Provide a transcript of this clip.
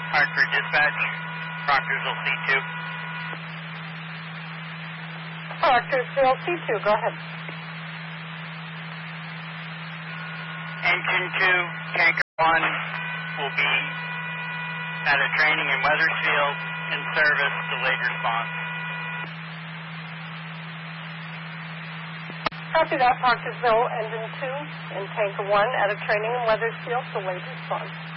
Hartford Dispatch, Proctorsville C2. Proctorsville C2, go ahead. Engine 2, Tanker 1 will be at a training in Wethersfield, in service, delayed response. Copy that, Proctorsville Engine 2 and Tanker 1 at a training in Wethersfield, delayed response.